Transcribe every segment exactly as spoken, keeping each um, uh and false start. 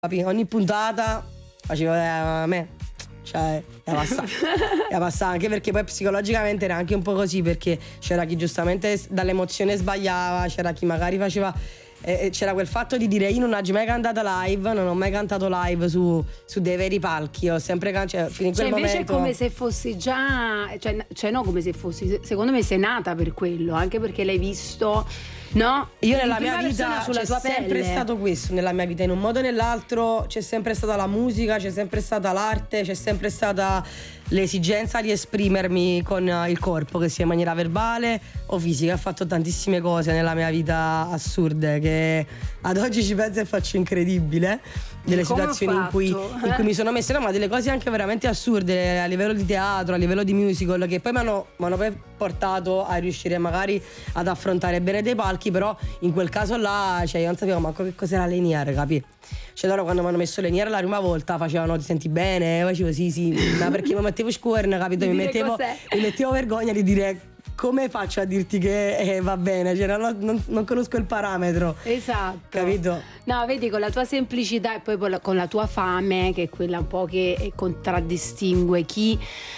Capi? Ogni puntata facevo eh, a me, cioè la passava, la passava anche perché poi psicologicamente era anche un po' così, perché c'era chi giustamente dall'emozione sbagliava, c'era chi magari faceva eh, c'era quel fatto di dire io non ho mai cantato live, non ho mai cantato live su, su dei veri palchi, ho sempre cantato, cioè, fino in quel cioè, invece momento è come se fossi già, cioè, cioè no come se fossi, secondo me sei nata per quello, anche perché l'hai visto. No, io nella mia vita sulla c'è tua sempre pelle. stato questo, nella mia vita in un modo o nell'altro c'è sempre stata la musica, c'è sempre stata l'arte, c'è sempre stata l'esigenza di esprimermi con il corpo, che sia in maniera verbale o fisica. Ho fatto tantissime cose nella mia vita assurde che ad oggi ci penso e faccio incredibile, delle Come situazioni in cui, in cui mi sono messa, no, ma delle cose anche veramente assurde a livello di teatro, a livello di musical, che poi mi hanno, mi hanno poi portato a riuscire magari ad affrontare bene dei palchi, però in quel caso là, cioè io non sapevo manco che cos'era Lenier, capi? Cioè loro quando mi hanno messo Lenier la prima volta facevano ti senti bene? Io facevo sì sì, ma perché mi mettevo scuorna, capito? Mi mettevo, mi mettevo vergogna di dire come faccio a dirti che eh, va bene, cioè non, non, non conosco il parametro. Esatto. Capito? No, vedi, con la tua semplicità e poi con la tua fame, che è quella un po' che contraddistingue chi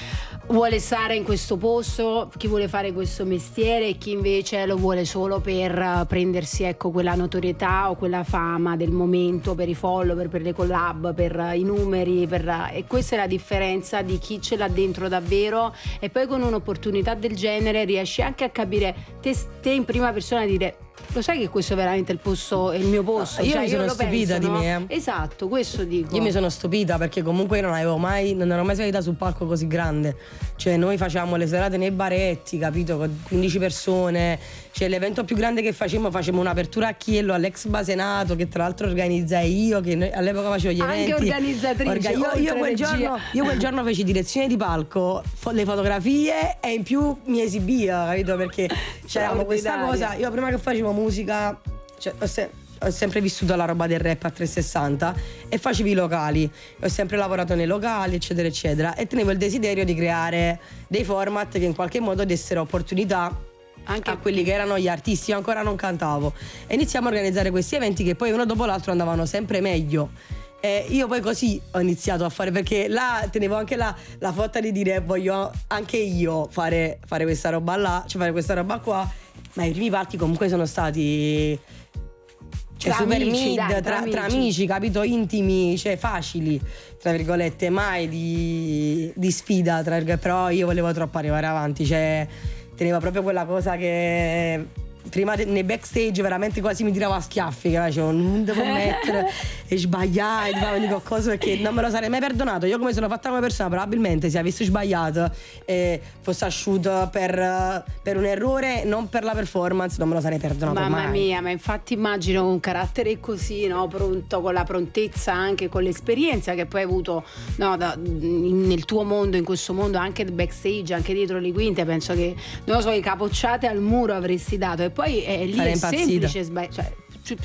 vuole stare in questo posto, chi vuole fare questo mestiere e chi invece lo vuole solo per prendersi, ecco, quella notorietà o quella fama del momento, per i follower, per le collab, per i numeri, per... e questa è la differenza di chi ce l'ha dentro davvero, e poi con un'opportunità del genere riesci anche a capire te, te in prima persona, a dire lo sai che questo è veramente il posto, è il mio posto. No, io cioè, mi sono io stupita penso, di no? me. Esatto, questo dico. Io mi sono stupita perché comunque io non avevo mai, non ero mai salita sul palco così grande. Cioè noi facevamo le serate nei baretti, capito, con quindici persone. Cioè l'evento più grande che facemmo, facemmo un'apertura a Chiello, all'ex Basenato, che tra l'altro organizzai io, che noi, all'epoca facevo gli eventi. Anche organizzatrice. Orga- io, io, quel giorno, io quel giorno feci direzione di palco, fo- le fotografie e in più mi esibia, capito, perché c'eravamo questa cosa. Io prima che facevo musica, cioè, ho, se- ho sempre vissuto la roba del rap a trecentosessanta e facevo i locali, ho sempre lavorato nei locali eccetera eccetera, e tenevo il desiderio di creare dei format che in qualche modo dessero opportunità anche a quelli che erano gli artisti. Io ancora non cantavo e iniziamo a organizzare questi eventi che poi uno dopo l'altro andavano sempre meglio. E io poi così ho iniziato a fare, perché là tenevo anche la, la fotta di dire voglio anche io fare, fare questa roba là, cioè fare questa roba qua, ma i primi palchi comunque sono stati cioè, tra super amici, mid, dai, tra, tra, amici. tra amici, capito, intimi, cioè facili, tra virgolette, mai di, di sfida, tra virgolette, però io volevo troppo arrivare avanti, cioè tenevo proprio quella cosa che prima de- nei backstage veramente quasi mi tiravo a schiaffi, che facevo non devo mettere e sbagliare, e fare qualcosa, perché non me lo sarei mai perdonato. Io come sono fatta come persona, probabilmente se avessi sbagliato e fosse asciutto per, per un errore, non per la performance, non me lo sarei perdonato. Mamma mai. mia, ma infatti immagino un carattere così, no, pronto, con la prontezza, anche con l'esperienza che poi hai avuto, no, da, in, nel tuo mondo, in questo mondo, anche backstage, anche dietro le quinte, penso che, non lo so, le capocciate al muro avresti dato. E poi è lì, sarei è impazzita. semplice sbagliare, cioè,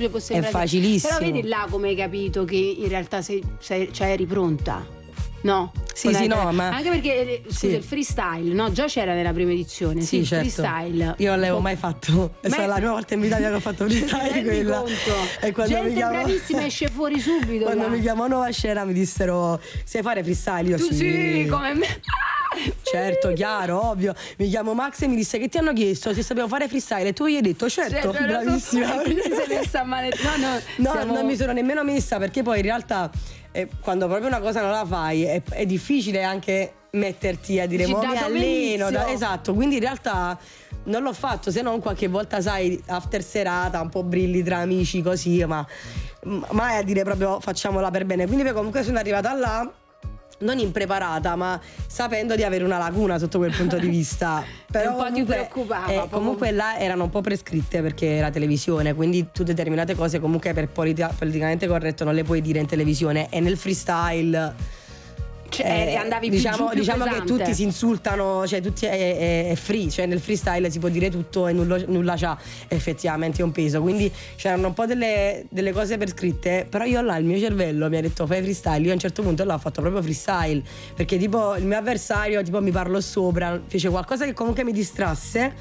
è facilissimo. Però vedi là come hai capito che in realtà sei, sei, cioè eri pronta, no? Sì, sì, no, ma anche perché scusa, sì. Il freestyle, no? Già c'era nella prima edizione. Sì, sì, il certo. freestyle. Io non l'avevo mai fatto. È stata la prima volta in Italia che ho fatto freestyle quella. E quando gente mi chiamo... bravissima, esce fuori subito. Quando là. mi chiamò Nuova Scena mi dissero sai fare freestyle? Io tu sì. Sì, come me. Certo, chiaro, ovvio. Mi chiamo Max e mi disse che ti hanno chiesto se sapevo fare freestyle e tu gli hai detto certo, certo bravissima. Quindi sei messa male. No, no, no siamo... non mi sono nemmeno messa, perché poi in realtà eh, quando proprio una cosa non la fai è, è difficile anche metterti a dire mo mi alleno da, esatto, quindi in realtà non l'ho fatto, se non qualche volta sai after serata un po' brilli tra amici così, ma mai a dire proprio facciamola per bene. Quindi poi comunque sono arrivata là non impreparata, ma sapendo di avere una lacuna sotto quel punto di vista. Però un po' comunque, ti preoccupava. eh, comunque là erano un po' prescritte perché era televisione, quindi tu determinate cose comunque per politica, politicamente corretto non le puoi dire in televisione, e nel freestyle cioè, eh, andavi diciamo, più giù, più diciamo pesante. Che tutti si insultano, cioè tutti è, è, è free, cioè nel freestyle si può dire tutto e nulla, nulla c'ha effettivamente un peso, quindi c'erano un po' delle, delle cose per scritte, però io là il mio cervello mi ha detto fai freestyle, io a un certo punto là ho fatto proprio freestyle, perché tipo il mio avversario tipo mi parlò sopra, fece qualcosa che comunque mi distrasse.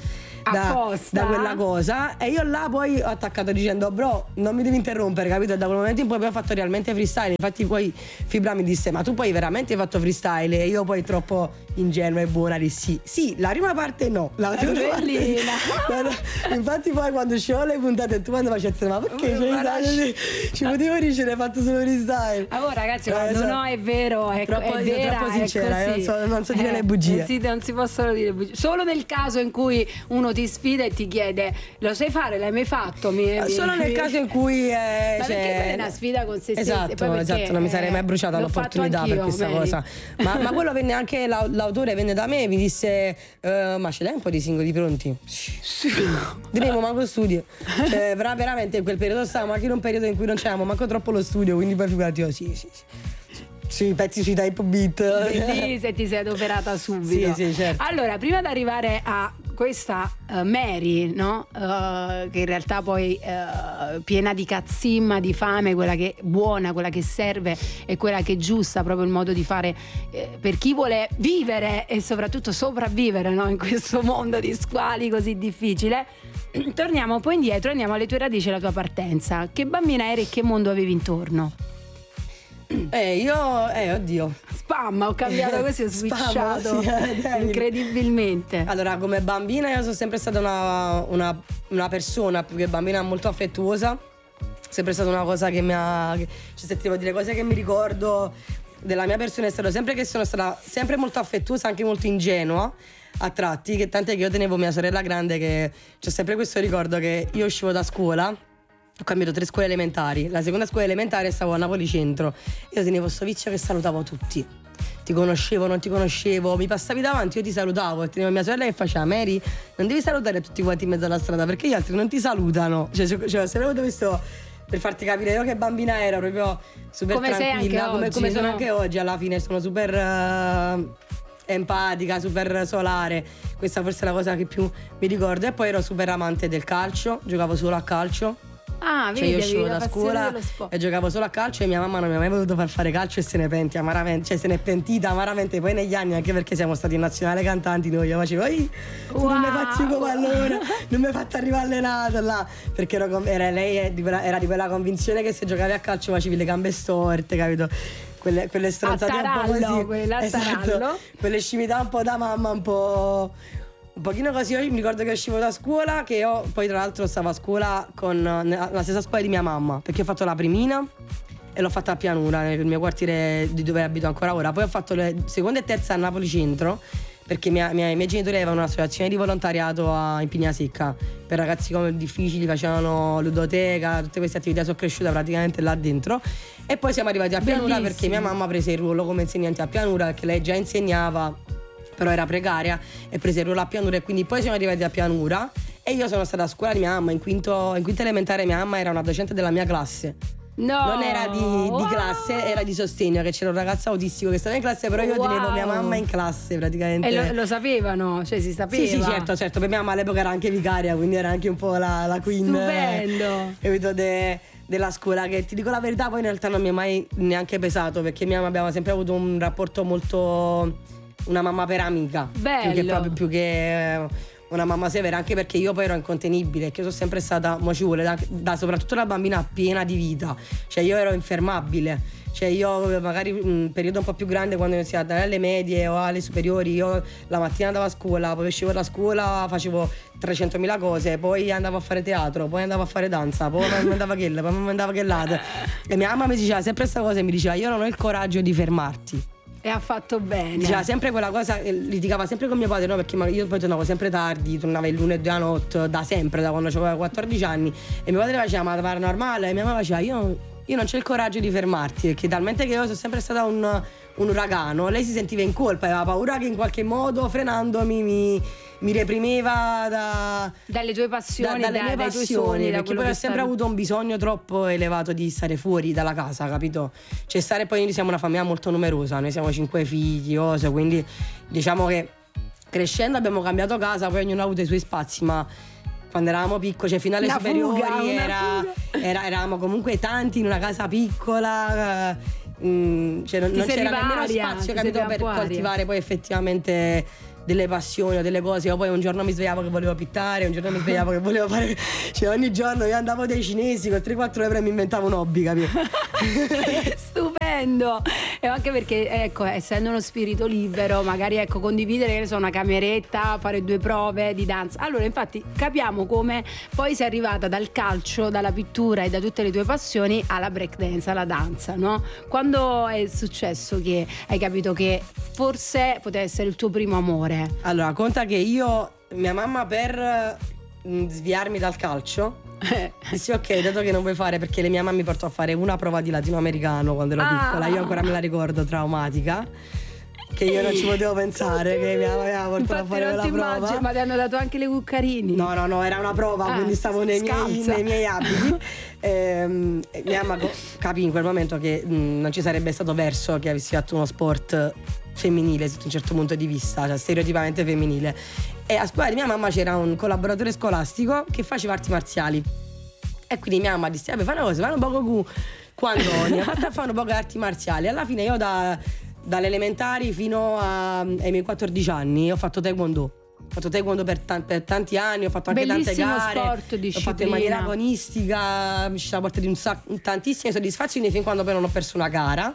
da, da quella cosa, e io là poi ho attaccato dicendo bro non mi devi interrompere, capito? E da quel momento in poi, poi ho fatto realmente freestyle. Infatti poi Fibra mi disse ma tu poi veramente hai fatto freestyle? E io poi troppo ingenua e buona dissi sì, la prima parte no, la seconda parte sì. Infatti poi quando uscivo le puntate tu quando facevi ma perché ci, ci potevo ricevere fatto solo freestyle. Allora ragazzi, eh, no, so, no è vero, è, troppo, è vera, troppo sincera, è non so, non so dire eh, le bugie. Sì, non si possono dire bugie. Solo nel caso in cui uno ti sfida e ti chiede lo sai fare, l'hai mai fatto? Mi, mi, solo nel caso in cui eh, ma cioè, perché quella è una sfida con se stessi. Esatto, perché, esatto, non mi sarei mai bruciata l'opportunità per questa Mary. cosa. Ma, ma quello venne anche l'autore venne da me e mi disse uh, ma ce l'hai un po' di singoli pronti? Sì. Diremo manco studio. Cioè, veramente in quel periodo stavamo anche in un periodo in cui non c'avevamo manco troppo lo studio, quindi poi figurati io sì, sì, sì. Sì, pezzi sui type beat. Bellissima, ti sei adoperata subito. Sì, sì, certo. Allora, prima di arrivare a questa uh, Mary, no? Uh, che in realtà poi uh, piena di cazzimma, di fame, quella che è buona, quella che serve e quella che è giusta, proprio il modo di fare eh, per chi vuole vivere e soprattutto sopravvivere, no? In questo mondo di squali così difficile. Torniamo un po' indietro, andiamo alle tue radici e alla tua partenza. Che bambina eri e che mondo avevi intorno? Eh, io, eh, oddio. Spam, ho cambiato così, ho switchato. Spam, sì, incredibilmente. Allora, come bambina io sono sempre stata una, una, una persona più che bambina molto affettuosa. Sempre stata una cosa che mi ha. Cioè, se ti devo dire cose che mi ricordo della mia persona è stato sempre che sono stata sempre molto affettuosa, anche molto ingenua a tratti, che tant'è che io tenevo mia sorella grande che c'è sempre questo ricordo che io uscivo da scuola. Ho cambiato tre scuole elementari. La seconda scuola elementare stavo a Napoli Centro. Io tenevo sto vizio che salutavo tutti. Ti conoscevo, non ti conoscevo, mi passavi davanti, io ti salutavo. E tenevo mia sorella che faceva Mary, non devi salutare tutti quanti in mezzo alla strada perché gli altri non ti salutano. Cioè, cioè ho sempre avuto questo, per farti capire io che bambina ero, proprio super come tranquilla, sei anche come, oggi, come sono no? anche oggi. Alla fine sono super uh, empatica, super solare. Questa forse è la cosa che più mi ricordo. E poi ero super amante del calcio, giocavo solo a calcio. Ah, cioè vedi, io uscivo da scuola e giocavo solo a calcio e mia mamma non mi ha mai voluto far fare calcio e se ne penti amaramente, cioè se ne è pentita amaramente poi negli anni, anche perché siamo stati in nazionale cantanti noi, io facevo wow. non mi faccio come allora, non mi hai fatto arrivare allenato là, perché ero, era, lei di quella, era di quella convinzione che se giocavi a calcio facevi le gambe storte, capito? Quelle, quelle stronzate un po' così, quella esatto, quelle scimità un po' da mamma, un po' un pochino così. Io mi ricordo che uscivo da scuola, che io poi tra l'altro stavo a scuola con la stessa scuola di mia mamma, perché ho fatto la primina e l'ho fatta a Pianura, nel mio quartiere di dove abito ancora ora. Poi ho fatto le seconda e terza a Napoli Centro, perché mia, mia, i miei genitori avevano un'associazione di volontariato a, in Pignasecca per ragazzi come difficili, facevano ludoteca, tutte queste attività. Sono cresciuta praticamente là dentro. E poi siamo arrivati a Pianura. Bellissimo. Perché mia mamma prese il ruolo come insegnante a Pianura, perché lei già insegnava però era precaria e prese il ruolo a Pianura, e quindi poi siamo arrivati a Pianura e io sono stata a scuola di mia mamma in quinto, in quinta elementare. Mia mamma era una docente della mia classe. No. Non era di, di classe, era di sostegno, che c'era un ragazzo autistico che stava in classe, però io wow. tenevo mia mamma in classe praticamente. E lo, lo sapevano? Cioè si sapeva? Sì, sì, certo, certo. Per mia mamma all'epoca era anche vicaria, quindi era anche un po' la, la queen. Stupendo. Capito, de, della scuola, che ti dico la verità poi in realtà non mi è mai neanche pesato, perché mia mamma abbiamo sempre avuto un rapporto molto, una mamma per amica. Bello. Più che proprio più che una mamma severa, anche perché io poi ero incontenibile, che io sono sempre stata, mo ci vuole, da, da soprattutto la bambina piena di vita, cioè io ero infermabile, cioè io magari un periodo un po' più grande, quando ho iniziato ad andare alle medie o alle superiori, io la mattina andavo a scuola, poi uscivo da scuola, facevo trecentomila cose, poi andavo a fare teatro, poi andavo a fare danza, poi mi mandava quella, poi mi mandava quell'altra, e mia mamma mi diceva sempre questa cosa e mi diceva io non ho il coraggio di fermarti. E ha fatto bene. Diceva sempre quella cosa, litigava sempre con mio padre, no? Perché io poi tornavo sempre tardi, tornavo il lunedì a notte, da sempre, da quando avevo quattordici anni. E mio padre faceva, ma ti pare normale? E mia mamma faceva, io, io non c'ho il coraggio di fermarti, perché talmente che io sono sempre stata un, un uragano. Lei si sentiva in colpa, aveva paura che in qualche modo, frenandomi, mi, mi reprimeva da, dalle tue passioni, da, dalle da, mie dai passioni, tuoi sogni, perché poi ho sempre avuto un bisogno troppo elevato di stare fuori dalla casa, capito? Cioè stare, poi noi siamo una famiglia molto numerosa, noi siamo cinque figli, cose, quindi diciamo che crescendo abbiamo cambiato casa, poi ognuno ha avuto i suoi spazi, ma quando eravamo piccoli, cioè fino alle una superiori fuga, era, era, eravamo comunque tanti in una casa piccola, mh, cioè non, non c'era nemmeno aria, spazio, ti capito, serviva per un po' aria. coltivare poi effettivamente delle passioni o delle cose. Io poi un giorno mi svegliavo che volevo pittare, un giorno mi svegliavo che volevo fare, cioè ogni giorno io andavo dai cinesi con tre quattro euro e mi inventavo un hobby, capito? Stupendo. E anche perché, ecco, essendo uno spirito libero, magari, ecco, condividere, che ne so, una cameretta, fare due prove di danza. Allora, infatti, capiamo come poi sei arrivata dal calcio, dalla pittura e da tutte le tue passioni alla breakdance, alla danza, no? Quando è successo che hai capito che forse poteva essere il tuo primo amore? Allora, conta che io, mia mamma, per mh, sviarmi dal calcio dissi ok, dato che non vuoi fare, perché le mia mamma mi portò a fare una prova di latinoamericano quando ero Ah. piccola, io ancora me la ricordo, traumatica, che io non ci potevo pensare che mia mamma mi aveva portato a Infatti fare non quella ti prova. immagino, ma ti hanno dato anche le cuccarini? No, no, no, era una prova, Ah, quindi stavo nei miei, scalza. nei miei abiti. Ehm, e mia mamma co- capì in quel momento che mh, non ci sarebbe stato verso che avessi fatto uno sport femminile sotto un certo punto di vista, cioè stereotipamente femminile. E a scuola di mia mamma c'era un collaboratore scolastico che faceva arti marziali. E quindi mia mamma disse: vabbè, fai una cosa, fai un poco cu. Quando mi ha fatto a fare un po' di arti marziali, alla fine io da, dalle elementari fino a, ai miei quattordici anni ho fatto taekwondo. Ho fatto taekwondo per, ta- per tanti anni, ho fatto anche Bellissimo tante gare, sport, l'ho disciplina. fatto in maniera agonistica, mi ci siamo portati un sacco, tantissime soddisfazioni fin quando poi non ho perso una gara,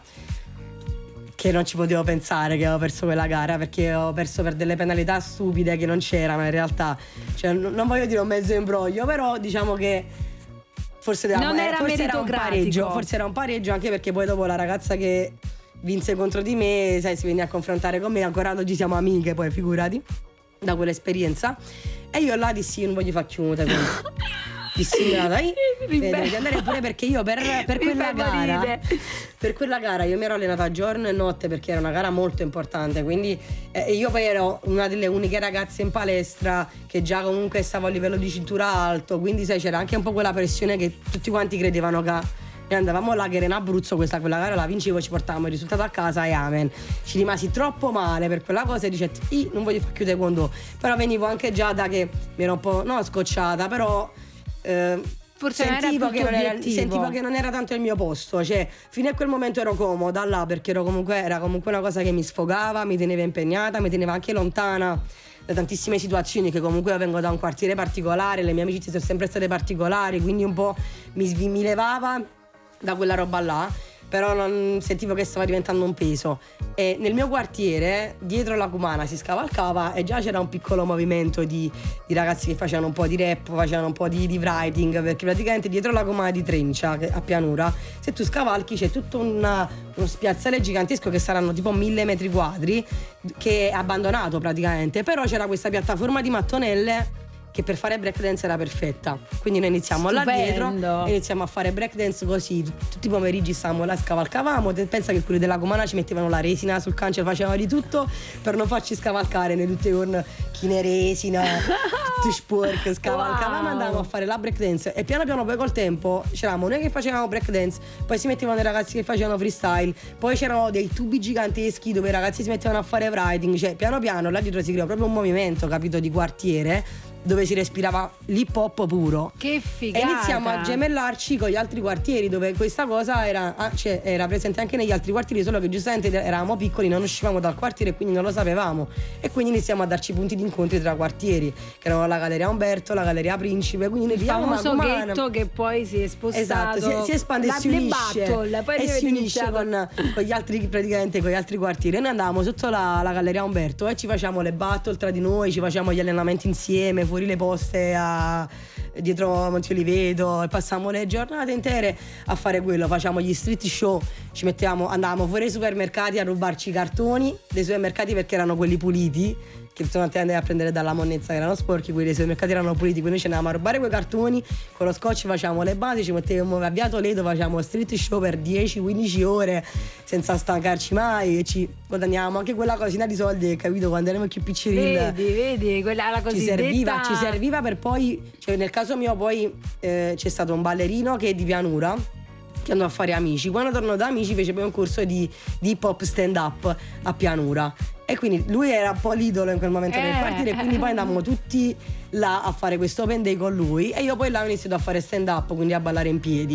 che non ci potevo pensare che avevo perso quella gara, perché ho perso per delle penalità stupide che non c'erano in realtà. Cioè, n- non voglio dire un mezzo imbroglio, però diciamo che forse, Non era forse era un meritocratico. pareggio, forse era un pareggio, anche perché poi dopo la ragazza che vinse contro di me, sai, si venne a confrontare con me, ancora ad oggi siamo amiche, poi figurati, da quell'esperienza. E io là dissi: io non voglio fare chiude con dissi: dai, devi andare pure, perché io per, per Mi quella fai gara morire. per quella gara io mi ero allenata giorno e notte, perché era una gara molto importante, quindi eh, io poi ero una delle uniche ragazze in palestra che già comunque stavo a livello di cintura alto, quindi sai, c'era anche un po' quella pressione che tutti quanti credevano che noi andavamo là che era in Abruzzo, questa quella gara la vincevo, ci portavamo il risultato a casa e amen. Ci rimasi troppo male per quella cosa e dicevo: io non voglio fare più taekwondo, però venivo anche già da che mi ero un po', no, scocciata, però eh, Forse non era sentivo, più che il tuo non era, obiettivo. sentivo che non era tanto il mio posto, cioè fino a quel momento ero comoda là, perché ero comunque, era comunque una cosa che mi sfogava, mi teneva impegnata, mi teneva anche lontana da tantissime situazioni, che comunque io vengo da un quartiere particolare, le mie amicizie sono sempre state particolari, quindi un po' mi, svi- mi levava da quella roba là, però non sentivo che stava diventando un peso. E nel mio quartiere, dietro la Cumana, si scavalcava e già c'era un piccolo movimento di, di ragazzi che facevano un po' di rap, facevano un po' di, di writing, perché praticamente dietro la Cumana di Trencia, che- a pianura, se tu scavalchi c'è tutto una, uno spiazzale gigantesco che saranno tipo mille metri quadri, che è abbandonato praticamente, però c'era questa piattaforma di mattonelle che per fare breakdance era perfetta, quindi noi iniziamo là Stupendo. dietro e iniziamo a fare breakdance così, Tut- tutti i pomeriggi stavamo là, scavalcavamo. Te- pensa che quelli della Comana ci mettevano la resina sul cancello, facevano di tutto per non farci scavalcare, nei tutte con chine resina, tutti sporchi, scavalcavamo, Wow. andavamo a fare la breakdance e piano piano poi col tempo c'eravamo noi che facevamo breakdance, poi si mettevano i ragazzi che facevano freestyle, poi c'erano dei tubi giganteschi dove i ragazzi si mettevano a fare writing, cioè piano piano là dietro si creò proprio un movimento, capito, di quartiere, dove si respirava l'hip hop puro. Che figata. E iniziamo a gemellarci con gli altri quartieri, dove questa cosa era, ah, cioè, era presente anche negli altri quartieri, solo che giustamente eravamo piccoli, non uscivamo dal quartiere e quindi non lo sapevamo. E quindi iniziamo a darci punti di incontri tra quartieri, che erano la Galleria Umberto, la Galleria Principe, quindi noi il viviamo una famoso Cumana. ghetto che poi si è spostato. Esatto, si, si espande La- e si le unisce, battle, poi e avete si unisce iniziato- con, con gli altri, praticamente con gli altri quartieri. E noi andavamo sotto la, la Galleria Umberto e ci facciamo le battle tra di noi, ci facciamo gli allenamenti insieme, fuori le poste a, dietro Monte Oliveto, e passavamo le giornate intere a fare quello, facciamo gli street show, ci mettevamo, andavamo fuori ai supermercati a rubarci i cartoni dei supermercati, perché erano quelli puliti, che sono andati a prendere dalla monnezza che erano sporchi, quelli dei supermercati erano puliti, quindi noi ci andavamo a rubare quei cartoni, con lo scotch facciamo le basi, ci mettevamo a Via Toledo, facciamo street show per dieci quindici ore senza stancarci mai e ci guadagnavamo anche quella cosina di soldi, capito, quando eravamo più piccirille. Vedi, vedi, quella la Ci cosiddetta serviva, ci serviva per poi, cioè nel caso mio poi eh, c'è stato un ballerino che è di Pianura, che andò a fare Amici. Quando tornò da Amici fece poi un corso di, di hip hop stand up a Pianura, e quindi lui era un po' l'idolo in quel momento Eh. del quartiere, e quindi poi andavamo tutti là a fare questo open day con lui, e io poi là ho iniziato a fare stand up, quindi a ballare in piedi.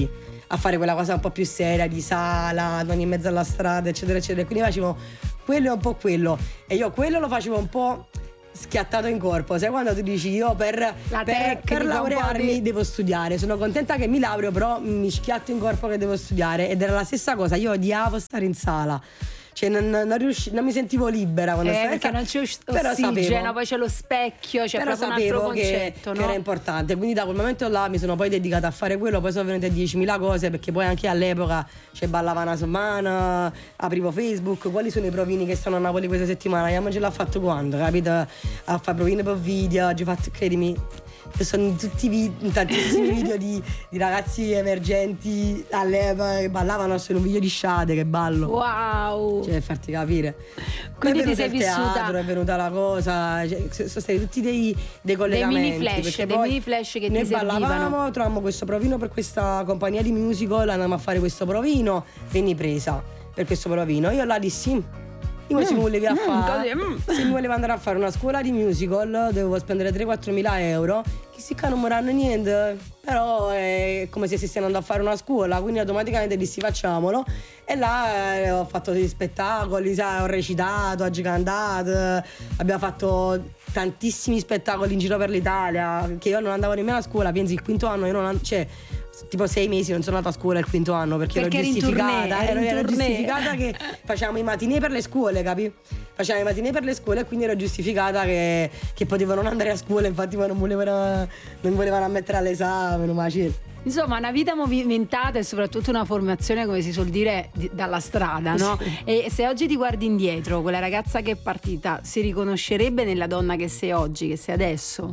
a fare quella cosa un po' più seria di sala, non in mezzo alla strada, eccetera, eccetera. Quindi facevo quello e un po' quello. E io quello lo facevo un po' schiattato in corpo, sai quando tu dici io per, per, per laurearmi di... devo studiare, sono contenta che mi laureo però mi schiatto in corpo che devo studiare, ed era la stessa cosa, io odiavo stare in sala, cioè non, non, riusci- non mi sentivo libera quando eh, stavo perché non c'è però ossigeno, sapevo, poi c'è lo specchio, c'è però proprio un altro sapevo che, concetto, no? che era importante, quindi da quel momento là mi sono poi dedicata a fare quello, poi sono venute diecimila cose, perché poi anche all'epoca c'è ballava una settimana, aprivo Facebook, quali sono i provini che stanno a Napoli questa settimana, io non ce l'ho fatto quando, capito? A fare provini per video, oggi ho fatto, credimi, sono tutti vi- tantissimi video di, di ragazzi emergenti all'epoca che ballavano, sono un video di Shade che ballo, wow, cioè per farti capire. Quindi ti sei il vissuta, teatro, è venuta la cosa, cioè, sono stati tutti dei, dei collegamenti, dei mini flash, dei poi mini flash che noi ti servivano. ballavamo, trovavamo questo provino per questa compagnia di musical, andavamo a fare questo provino, venni presa per questo provino, io là dissi io mm, se mi volevi a mm, fare mm. se mi volevo andare a fare una scuola di musical dovevo spendere tre quattro mila euro, che si non mi danno niente, però è come se stessi andando a fare una scuola, quindi automaticamente dissi facciamolo, e là eh, ho fatto degli spettacoli, sai, ho recitato, ho cantato, abbiamo fatto tantissimi spettacoli in giro per l'Italia, che io non andavo nemmeno a scuola, pensi il quinto anno io non and- cioè tipo sei mesi non sono andata a scuola il quinto anno perché, perché ero giustificata, ero, ero, ero giustificata che facevamo i matinee per le scuole, capi? Facevamo i matinee per le scuole e quindi ero giustificata che, che potevo non andare a scuola, infatti poi non volevano, non volevano ammettere all'esame, non ma c'è. Insomma, una vita movimentata e soprattutto una formazione, come si suol dire, di, dalla strada, no? Sì. E se oggi ti guardi indietro, quella ragazza che è partita si riconoscerebbe nella donna che sei oggi, che sei adesso?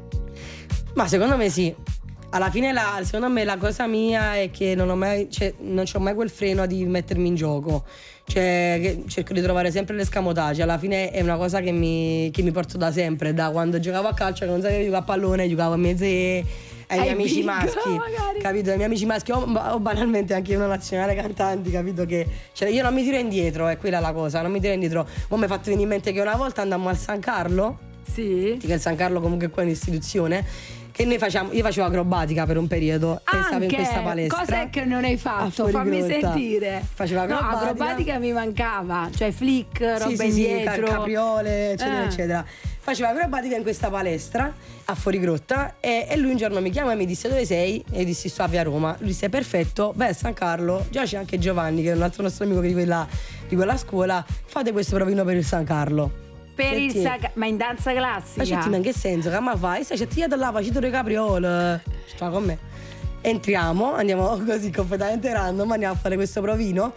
Ma secondo me sì. Alla fine la, secondo me la cosa mia è che non ho mai, cioè, non c'ho mai quel freno di mettermi in gioco, cioè che cerco di trovare sempre l'escamotage, alla fine è una cosa che mi, che mi porto da sempre, da quando giocavo a calcio, che non sapevo giocare a pallone, giocavo a mezze ai miei Hai amici bingo, maschi, magari. Capito? Ai miei amici maschi o, o banalmente anche una nazionale cantanti, capito? Che cioè, io non mi tiro indietro, è quella la cosa, non mi tiro indietro. Mo' mi è fatto venire in mente che una volta andammo al San Carlo, sì, il San Carlo comunque qua è un'istituzione, che noi facciamo, io facevo acrobatica per un periodo anche, e stavo in questa palestra. Cos'è che non hai fatto? Fammi sentire. Facevo acrobatica. No, acrobatica mi mancava, cioè flick, roba sì, sì, indietro, sì, capriole, eccetera, eh. eccetera. Facevo acrobatica in questa palestra a Fuorigrotta e, e lui un giorno mi chiama e mi disse dove sei? E io dissi sto a Via Roma. Lui disse perfetto, beh a San Carlo, già c'è anche Giovanni che è un altro nostro amico di quella, di quella scuola, fate questo provino per il San Carlo. Per il sac- ma in danza classica? Ma in che senso? Che ma fai? Stai c'è là, facito le capriole. Sta con me. Entriamo, andiamo così completamente random, andiamo a fare questo provino.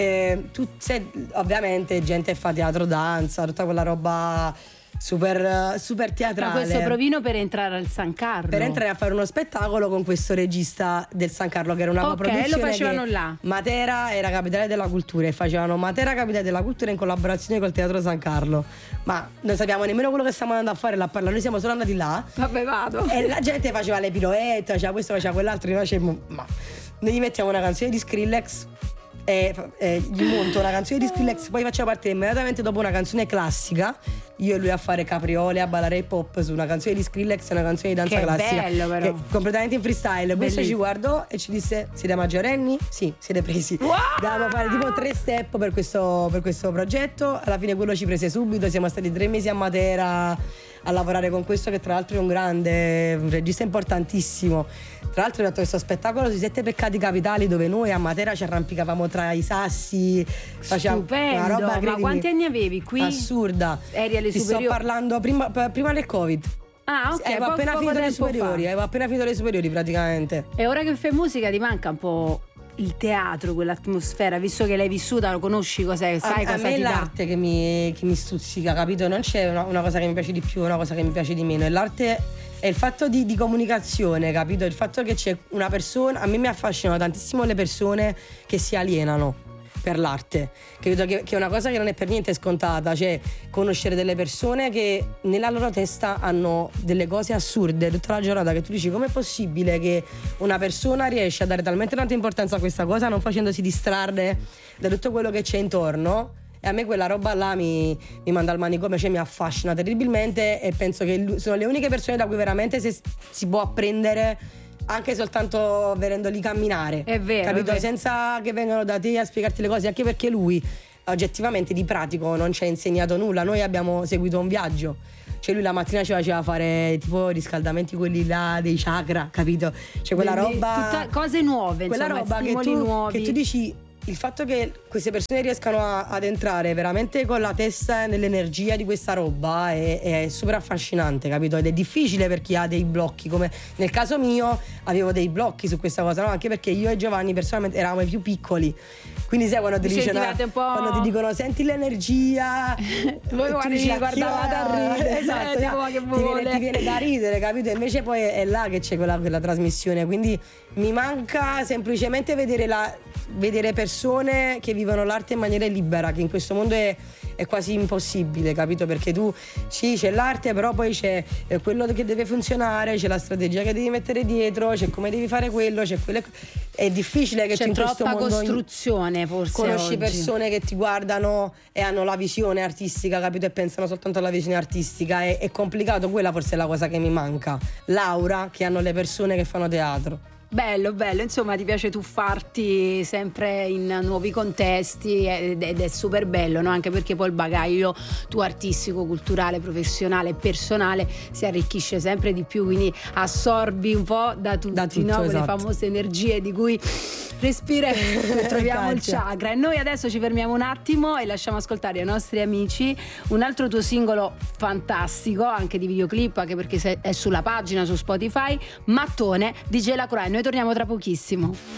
E tu, se, ovviamente gente fa teatro, danza, tutta quella roba super, super teatrale. Ma questo provino per entrare al San Carlo? Per entrare a fare uno spettacolo con questo regista del San Carlo, che era una okay, coproduzione. Lo facevano là. Matera era capitale della cultura e facevano Matera capitale della cultura in collaborazione col Teatro San Carlo. Ma non sappiamo nemmeno quello che stiamo andando a fare là a parlare, noi siamo solo andati là. Vabbè, vado. E la gente faceva le piroette, faceva questo, faceva quell'altro, noi facevamo, ma noi gli mettiamo una canzone di Skrillex e, e gli monto una canzone di Skrillex, poi facciamo partire immediatamente dopo una canzone classica, io e lui a fare capriole, a ballare hip hop su una canzone di Skrillex e una canzone di danza che classica. Bello, però. Che completamente in freestyle. Questo ci guardò e ci disse: siete maggiorenni? Sì, siete presi. Wow! Dovevamo fare tipo tre step per questo, per questo progetto. Alla fine quello ci prese subito. Siamo stati tre mesi a Matera a lavorare con questo, che tra l'altro è un grande, un regista importantissimo. Tra l'altro ho fatto questo spettacolo sui sette peccati capitali, dove noi a Matera ci arrampicavamo tra i sassi, facciamo una roba, credimi, ma quanti anni avevi qui? Assurda. Eri alle Ti superiori? sto parlando prima, prima del Covid. Ah, ok. Avevo appena poco finito le tempo superiori, fa. avevo appena finito le superiori praticamente. E ora che fai musica ti manca un po' il teatro, quell'atmosfera, visto che l'hai vissuta, lo conosci, cos'è, sai a, cosa a me ti è dà? l'arte che mi, che mi stuzzica, capito? Non c'è una, una cosa che mi piace di più, una cosa che mi piace di meno. E l'arte è il fatto di, di comunicazione, capito? Il fatto che c'è una persona, a me mi affascinano tantissimo le persone che si alienano per l'arte, credo che, che è una cosa che non è per niente scontata, cioè conoscere delle persone che nella loro testa hanno delle cose assurde tutta la giornata, che tu dici com'è possibile che una persona riesce a dare talmente tanta importanza a questa cosa non facendosi distrarre da tutto quello che c'è intorno. E a me quella roba là mi, mi manda al manicomio, cioè mi affascina terribilmente, e penso che sono le uniche persone da cui veramente si, si può apprendere anche soltanto vedendoli camminare. È vero, capito? è vero. Senza che vengano da te a spiegarti le cose, anche perché lui oggettivamente di pratico non ci ha insegnato nulla. Noi abbiamo seguito un viaggio. Cioè lui la mattina ci faceva fare tipo riscaldamenti quelli là dei chakra, capito? Cioè quella Quindi, roba, tutta, cose nuove, quella insomma, roba che stimoli tu, nuovi. che tu dici, il fatto che queste persone riescano a, ad entrare veramente con la testa nell'energia di questa roba è, è super affascinante, capito? Ed è difficile per chi ha dei blocchi, come nel caso mio avevo dei blocchi su questa cosa, no? Anche perché io e Giovanni personalmente eravamo i più piccoli. Quindi sai quando ti, dicono, un po'... quando ti dicono senti l'energia, voi guardi, guardavate a ridere, esatto, eh, no, che ti, viene, ti viene da ridere, capito? Invece poi è là che c'è quella, quella trasmissione. Quindi mi manca semplicemente vedere, la, vedere persone che vivono l'arte in maniera libera, che in questo mondo è, è quasi impossibile, capito? Perché tu sì, c'è l'arte, però poi c'è quello che deve funzionare, c'è la strategia che devi mettere dietro, c'è come devi fare quello, c'è quello. È difficile che c'è tu in questo troppa mondo costruzione, forse conosci oggi. persone che ti guardano e hanno la visione artistica, capito? E pensano soltanto alla visione artistica. È, è complicato, quella forse è la cosa che mi manca. L'aura che hanno le persone che fanno teatro. Bello, bello, insomma ti piace tuffarti sempre in nuovi contesti ed ed è super bello, no? Anche perché poi il bagaglio tuo artistico, culturale, professionale e personale si arricchisce sempre di più, quindi assorbi un po' da tutti, Da tutto, no? esatto. Quelle famose energie di cui respireremo, troviamo il Grazie. chakra. E noi adesso ci fermiamo un attimo e lasciamo ascoltare ai nostri amici un altro tuo singolo fantastico, anche di videoclip, anche perché se- è sulla pagina su Spotify, Mattone di Gela Croai. Noi torniamo tra pochissimo.